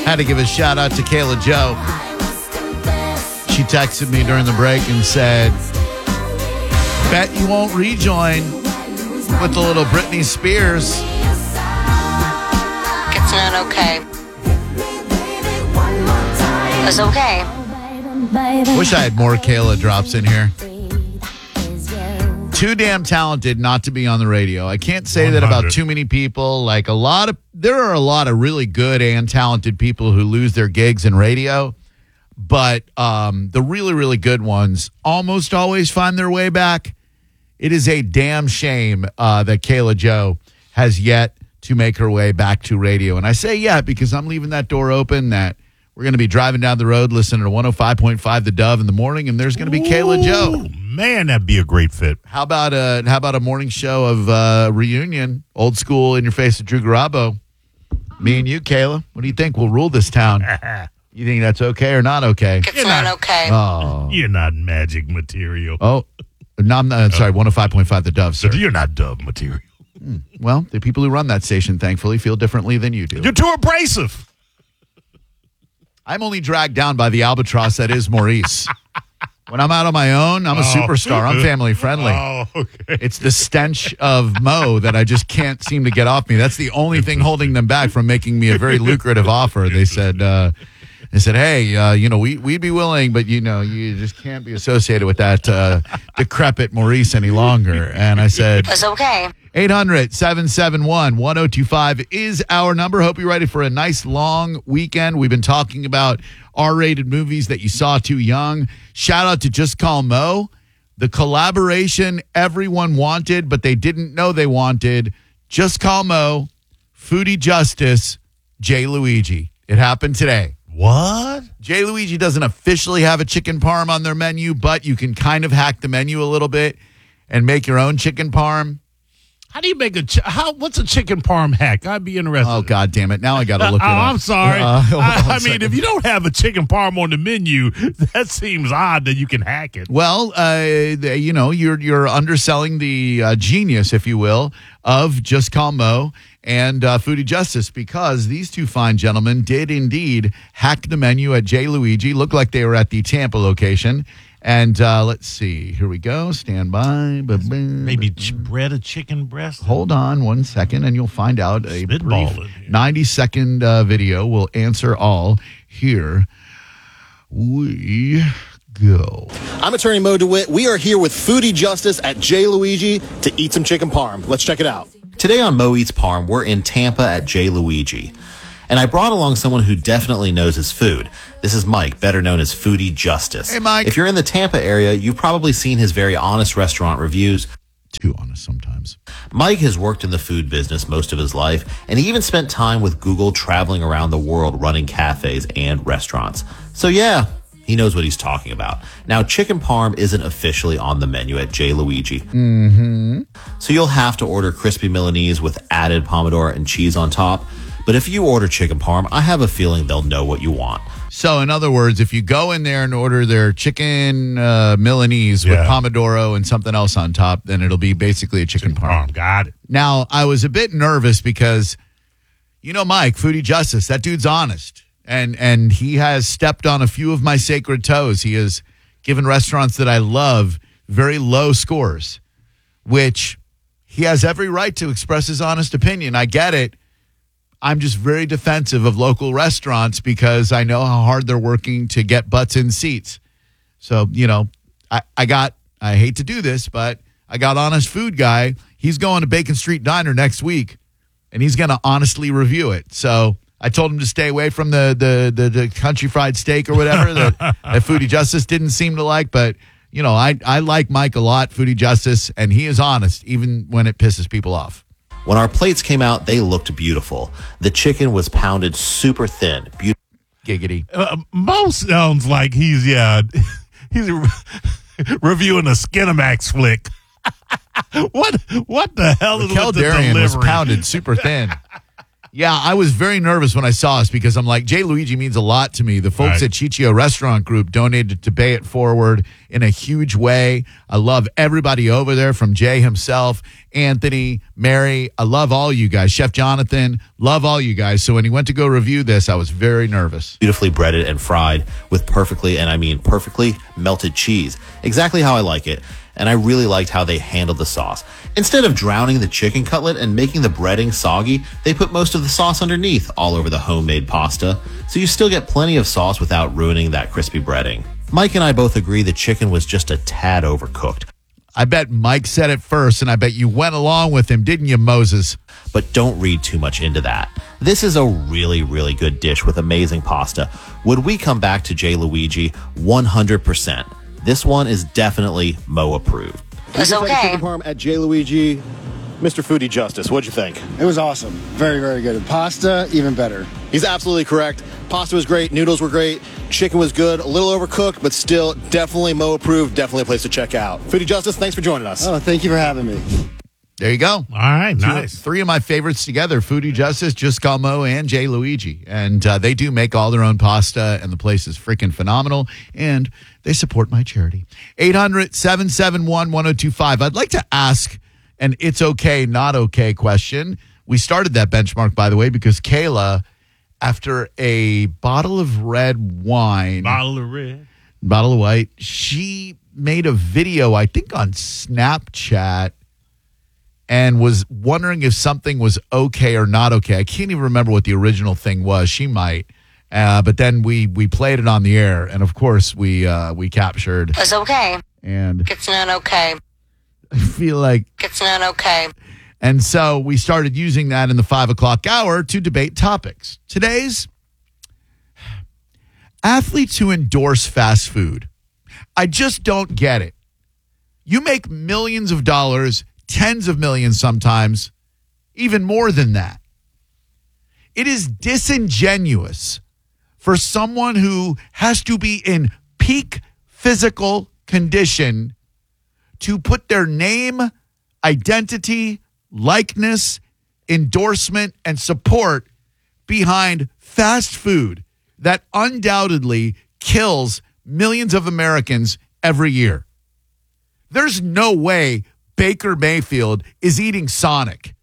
Had to give a shout out to Kayla Joe. She texted me during the break and said, bet you won't rejoin with the little Britney Spears. It's not okay. It's okay. Wish I had more Kayla drops in here. Too damn talented not to be on the radio. I can't say 100. That about too many people. Like there are a lot of really good and talented people who lose their gigs in radio, but the really, really good ones almost always find their way back. It is a damn shame that Kayla Joe has yet to make her way back to radio. And I say yet because I'm leaving that door open that we're going to be driving down the road listening to 105.5 The Dove in the morning, and there's going to be Kayla Joe. Man, that'd be a great fit. How about a morning show of reunion, old school in your face of Drew Garabo? Me and you, Kayla. What do you think? We'll rule this town. You think that's okay or not okay? It's not okay. Oh, you're not magic material. Oh, no, I'm sorry. 105.5 The Dove, sir. You're not Dove material. Well, the people who run that station, thankfully, feel differently than you do. You're too abrasive. I'm only dragged down by the albatross that is Maurice. When I'm out on my own, I'm a superstar. I'm family friendly. Oh, okay. It's the stench of Mo that I just can't seem to get off me. That's the only thing holding them back from making me a very lucrative offer. They said, hey, we'd be willing, but, you just can't be associated with that decrepit Maurice any longer. And I said, it's okay. 800-771-1025 is our number. Hope you're ready for a nice long weekend. We've been talking about R-rated movies that you saw too young. Shout out to Just Call Mo, the collaboration everyone wanted, but they didn't know they wanted. Just Call Mo, Foodie Justice, Jay Luigi. It happened today. What? Jay Luigi doesn't officially have a chicken parm on their menu, but you can kind of hack the menu a little bit and make your own chicken parm. How do you make what's a chicken parm hack? I'd be interested. Oh, God damn it. Now I got to look it up. I'm sorry. I mean, if you don't have a chicken parm on the menu, that seems odd that you can hack it. Well, you're underselling the genius, if you will, of Just Call Mo and Foodie Justice, because these two fine gentlemen did indeed hack the menu at Jay Luigi. Looked like they were at the Tampa location. And let's see. Here we go. Stand by. Maybe bread a chicken breast? Hold on 1 second, and you'll find out. A brief 90-second video will answer all. Here we go. I'm attorney Mo DeWitt. We are here with Foodie Justice at Jay Luigi to eat some chicken parm. Let's check it out. Today on Mo Eats Parm, we're in Tampa at Jay Luigi. And I brought along someone who definitely knows his food. This is Mike, better known as Foodie Justice. Hey, Mike. If you're in the Tampa area, you've probably seen his very honest restaurant reviews. Too honest sometimes. Mike has worked in the food business most of his life, and he even spent time with Google traveling around the world running cafes and restaurants. So yeah, he knows what he's talking about. Now, chicken parm isn't officially on the menu at Jay Luigi. So you'll have to order crispy Milanese with added pomodoro and cheese on top. But if you order chicken parm, I have a feeling they'll know what you want. So, in other words, if you go in there and order their chicken Milanese with pomodoro and something else on top, then it'll be basically a chicken parm. Got it. Now, I was a bit nervous because, Mike, Foodie Justice, that dude's honest. And he has stepped on a few of my sacred toes. He has given restaurants that I love very low scores, which he has every right to express his honest opinion. I get it. I'm just very defensive of local restaurants because I know how hard they're working to get butts in seats. So, I hate to do this, but I got Honest Food Guy. He's going to Bacon Street Diner next week, and he's going to honestly review it. So I told him to stay away from the country fried steak or whatever that Foodie Justice didn't seem to like. But, I like Mike a lot, Foodie Justice, and he is honest, even when it pisses people off. When our plates came out, they looked beautiful. The chicken was pounded super thin. Giggity. Mo sounds like he's reviewing a Skinamax flick. What the hell is Raquel with the Darian delivery? was pounded super thin. Yeah, I was very nervous when I saw us because I'm like, Jay Luigi means a lot to me. The folks Right. at Chichio Restaurant Group donated to Pay It Forward in a huge way. I love everybody over there, from Jay himself, Anthony, Mary. I love all you guys. Chef Jonathan, love all you guys. So when he went to go review this, I was very nervous. Beautifully breaded and fried with perfectly, and I mean perfectly, melted cheese. Exactly how I like it. And I really liked how they handled the sauce. Instead of drowning the chicken cutlet and making the breading soggy, they put most of the sauce underneath, all over the homemade pasta, so you still get plenty of sauce without ruining that crispy breading. Mike and I both agree the chicken was just a tad overcooked. I bet Mike said it first, and I bet you went along with him, didn't you, Moses? But don't read too much into that. This is a really, really good dish with amazing pasta. Would we come back to Jay Luigi? 100%. This one is definitely Mo approved. It's okay. Chicken parm at Jay Luigi. Mr. Foodie Justice, what'd you think? It was awesome. Very, very good. Pasta, even better. He's absolutely correct. Pasta was great. Noodles were great. Chicken was good. A little overcooked, but still definitely Mo approved. Definitely a place to check out. Foodie Justice, thanks for joining us. Oh, thank you for having me. There you go. All right, nice. Three of my favorites together, Foodie Justice, Just Call Mo, and Jay Luigi. And they do make all their own pasta, and the place is freaking phenomenal, and they support my charity. 800-771-1025. I'd like to ask an it's okay, not okay question. We started that benchmark, by the way, because Kayla, after a bottle of red wine, Bottle of red. bottle of white, she made a video, I think on Snapchat, and was wondering if something was okay or not okay. I can't even remember what the original thing was. She might. But then we played it on the air, and of course we captured. It's okay. And It's not okay. I feel like, It's not okay. and so we started using that in the 5 o'clock hour to debate topics. Today's athletes who endorse fast food. I just don't get it. You make millions of dollars, tens of millions sometimes, even more than that. It is disingenuous for someone who has to be in peak physical condition to put their name, identity, likeness, endorsement, and support behind fast food that undoubtedly kills millions of Americans every year. There's no way Baker Mayfield is eating Sonic.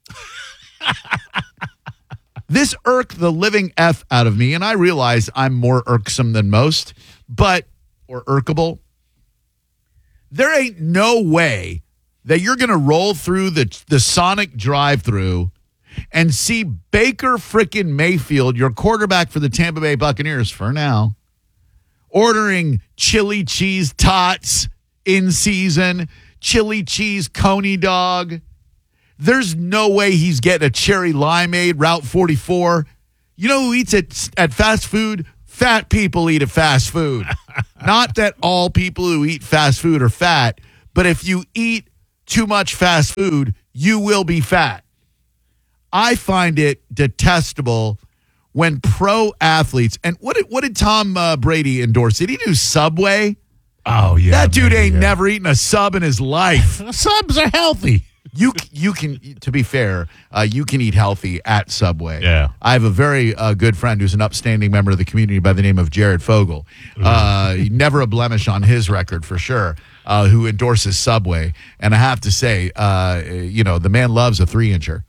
This irked the living F out of me, and I realize I'm more irksome than most, or irkable. There ain't no way that you're going to roll through the Sonic drive-thru and see Baker frickin' Mayfield, your quarterback for the Tampa Bay Buccaneers for now, ordering chili cheese tots in season, chili cheese coney dog. There's no way he's getting a cherry limeade, Route 44. You know who eats at fast food? Fat people eat at fast food. Not that all people who eat fast food are fat, but if you eat too much fast food, you will be fat. I find it detestable when pro athletes, and what did Tom Brady endorse? Did he do Subway? Oh, yeah. That dude maybe, ain't yeah. never eaten a sub in his life. Subs are healthy. You can, to be fair, you can eat healthy at Subway. Yeah. I have a very good friend who's an upstanding member of the community by the name of Jared Fogle. Never a blemish on his record for sure, who endorses Subway. And I have to say, the man loves a 3-incher.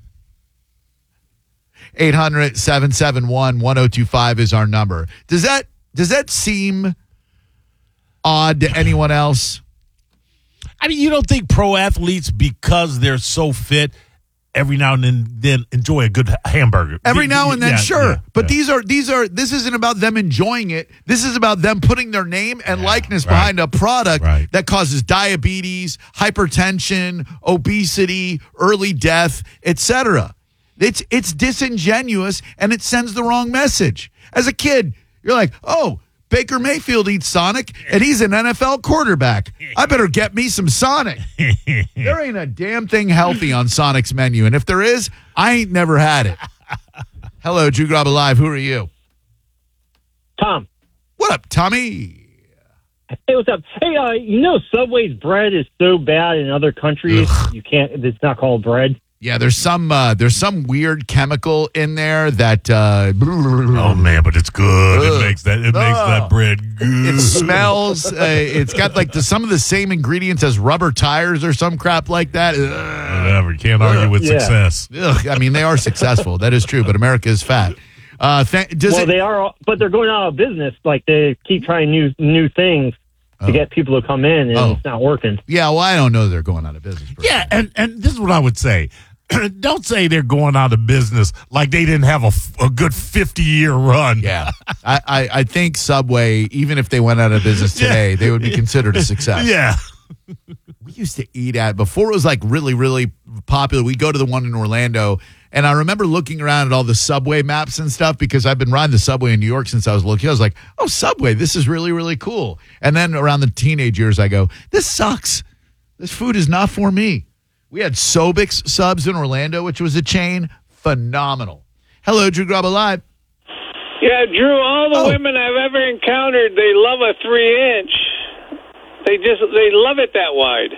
800-771-1025 is our number. Does that seem odd to anyone else? I mean, you don't think pro athletes, because they're so fit, every now and then enjoy a good hamburger? Every now and then, Yeah, sure. yeah, But yeah. this isn't about them enjoying it. This is about them putting their name and likeness right. behind a product Right. that causes diabetes, hypertension, obesity, early death, etc. It's disingenuous, and it sends the wrong message. As a kid, you're like, oh, Baker Mayfield eats Sonic, and he's an NFL quarterback. I better get me some Sonic. There ain't a damn thing healthy on Sonic's menu, and if there is, I ain't never had it. Hello, Drew Grab Alive. Who are you? Tom. What up, Tommy? Hey, what's up? Hey, Subway's bread is so bad in other countries. You can't. It's not called bread. Yeah, there's some weird chemical in there that Oh man, but it's good. It makes that bread good. it smells. It's got like some of the same ingredients as rubber tires or some crap like that. Whatever. Can't argue with success. Ugh, I mean, they are successful. That is true, but America is fat. They are, but they're going out of business. Like they keep trying new things to get people to come in, and it's not working. Yeah, well, I don't know they're going out of business. Yeah, and this is what I would say. Don't say they're going out of business like they didn't have a good 50-year run. Yeah. I think Subway, even if they went out of business today, they would be considered a success. Yeah. We used to eat at, before it was like really, really popular, we go to the one in Orlando, and I remember looking around at all the Subway maps and stuff because I've been riding the Subway in New York since I was a little kid. I was like, oh, Subway, this is really, really cool. And then around the teenage years, I go, this sucks. This food is not for me. We had Sobix subs in Orlando, which was a chain. Phenomenal. Hello, Drew Grub Alive. Yeah, Drew, all the women I've ever encountered, they love a 3-inch. They love it that wide.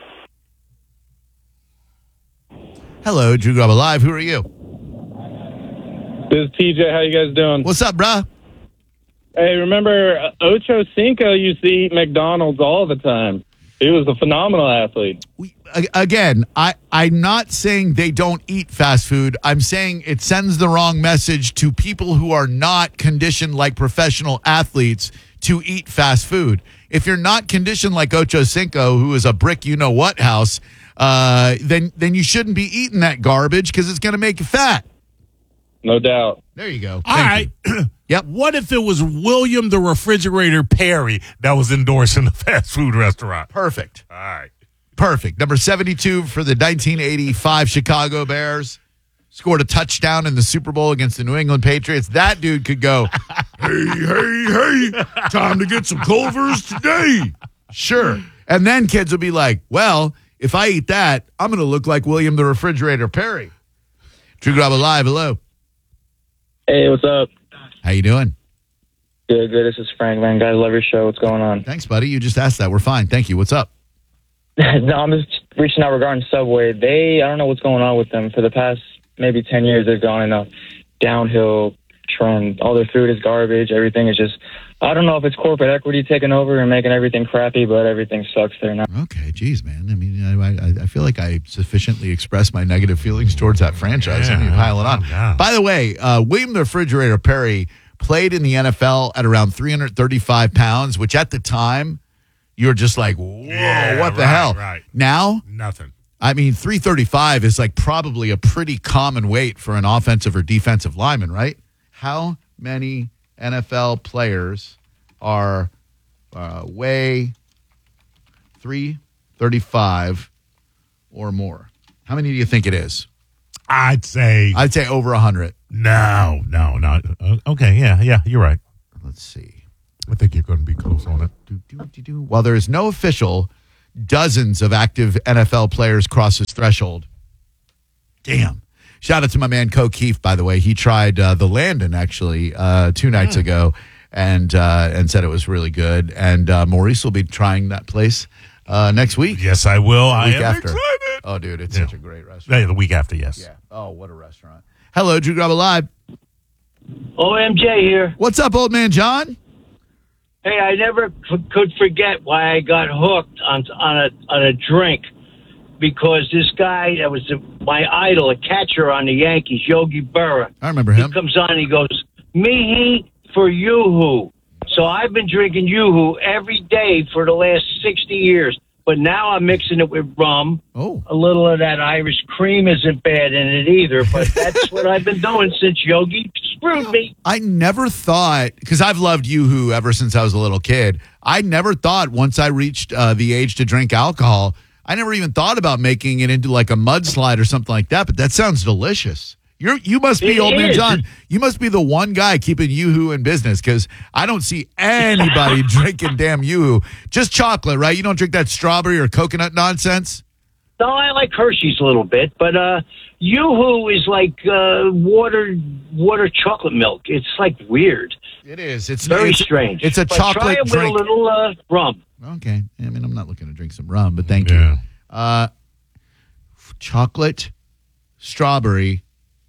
Hello, Drew Grub Alive. Who are you? This is TJ. How you guys doing? What's up, bruh? Hey, remember Ocho Cinco used to eat McDonald's all the time. He was a phenomenal athlete. I'm not saying they don't eat fast food. I'm saying it sends the wrong message to people who are not conditioned like professional athletes to eat fast food. If you're not conditioned like Ocho Cinco, who is a brick you-know-what house, then you shouldn't be eating that garbage because it's going to make you fat. No doubt. There you go. All right. Yep. What if it was William the Refrigerator Perry that was endorsing the fast food restaurant? Perfect. All right. Perfect. Number 72 for the 1985 Chicago Bears. Scored a touchdown in the Super Bowl against the New England Patriots. That dude could go, hey, time to get some Culvers today. Sure. And then kids will be like, well, if I eat that, I'm going to look like William the Refrigerator Perry. Drew Grub Alive, hello. Hey, what's up? How you doing? Good. This is Frank, man. Guys, love your show. What's going on? Thanks, buddy. You just asked that. We're fine. Thank you. What's up? No, I'm just reaching out regarding Subway. I don't know what's going on with them. For the past maybe 10 years, they've gone in a downhill trend. All their food is garbage. Everything is just, I don't know if it's corporate equity taking over and making everything crappy, but everything sucks there now. Okay, geez, man. I mean, I feel like I sufficiently expressed my negative feelings towards that franchise. I mean, pile it on. Yeah. By the way, William the Refrigerator Perry played in the NFL at around 335 pounds, which at the time, you're just like, whoa, what the hell? Right. Now, Nothing. I mean, 335 is like probably a pretty common weight for an offensive or defensive lineman, right? How many NFL players are weigh 335 or more? How many do you think it is? I'd say over 100. no. Okay, yeah, you're right. Let's see. I think you're going to be close on it. While there is no official, dozens of active NFL players cross his threshold. Damn. Shout out to my man, Co Keefe, by the way. He tried the Landon, actually, 2 nights ago and said it was really good. And Maurice will be trying that place next week. Yes, I will. I am after. excited. Oh, dude, it's such a great restaurant. Yeah, the week after, yes. Yeah. Oh, what a restaurant. Hello, Drew Grub Alive. OMJ here. What's up, old man John? Hey, I never could forget why I got hooked on a drink, because this guy that was my idol, a catcher on the Yankees, Yogi Berra. I remember him. He comes on and he goes, "Me for Yoo-hoo." So I've been drinking Yoo-hoo every day for the last 60 years. But now I'm mixing it with rum. Oh. A little of that Irish cream isn't bad in it either. But that's what I've been doing since Yogi screwed me. I never thought, because I've loved Yoo-hoo ever since I was a little kid. I never thought once I reached the age to drink alcohol, I never even thought about making it into like a mudslide or something like that. But that sounds delicious. You must be, old man John, you must be the one guy keeping Yoo-hoo in business, because I don't see anybody drinking damn Yoo-hoo. Just chocolate, right? You don't drink that strawberry or coconut nonsense? No, I like Hershey's a little bit, but Yoo-hoo is like water chocolate milk. It's like weird. It is. It's very strange. It's a but chocolate try it with drink. a little rum. Okay. I mean, I'm not looking to drink some rum, but thank you. Chocolate strawberry,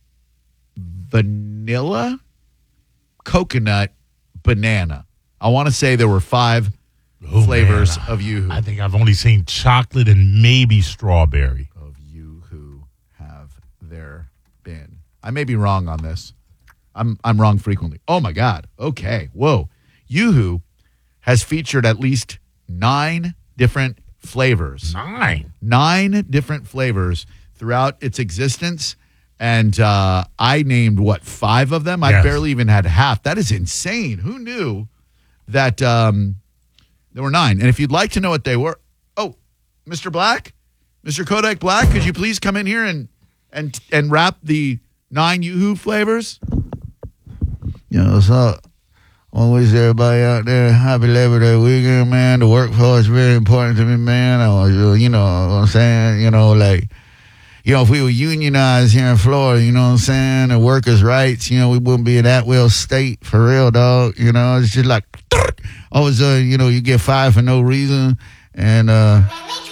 vanilla, coconut, banana. I want to say there were 5 flavors man. of Yoo-hoo. I think I've only seen chocolate and maybe strawberry. Of Yoo-hoo have there been. I may be wrong on this. I'm wrong frequently. Oh my God. Okay. Whoa. Yoo-hoo has featured at least 9 different flavors. 9 different flavors throughout its existence. And I named, 5 of them? I Yes. barely even had half. That is insane. Who knew that there were 9? And if you'd like to know what they were, Mr. Black, Mr. Kodak Black, could you please come in here and wrap the 9 Yoo-hoo flavors? What's up? I want to wish everybody out there happy Labor Day weekend, man. The workforce is really important to me, man. You know what I'm saying? If we were unionized here in Florida, you know what I'm saying, the workers' rights, we wouldn't be in that well state for real, dog. It's just like, always, you get fired for no reason. And I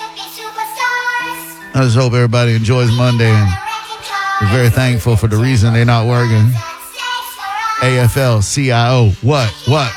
just hope everybody enjoys Monday and we're very thankful for the reason they're not working. AFL-CIO. What?